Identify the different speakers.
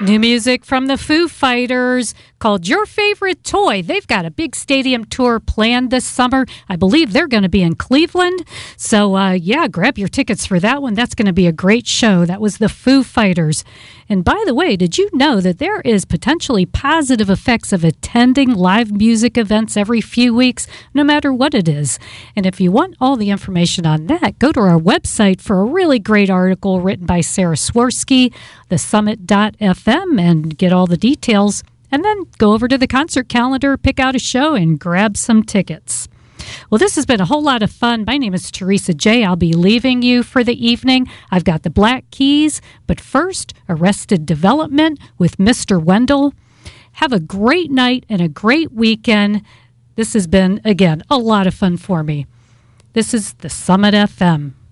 Speaker 1: New music from the Foo Fighters called Your Favorite Toy. They've got a big stadium tour planned this summer. I believe they're going to be in Cleveland. So, grab your tickets for that one. That's going to be a great show. That was the Foo Fighters. And by the way, did you know that there is potentially positive effects of attending live music events every few weeks, no matter what it is? And if you want all the information on that, go to our website for a really great article written by Sarah Swirsky, thesummit.fm, and get all the details. And then go over to the concert calendar, pick out a show, and grab some tickets. Well, this has been a whole lot of fun. My name is Teresa J. I'll be leaving you for the evening. I've got the Black Keys, but first, Arrested Development with Mr. Wendell. Have a great night and a great weekend. This has been, again, a lot of fun for me. This is the Summit FM.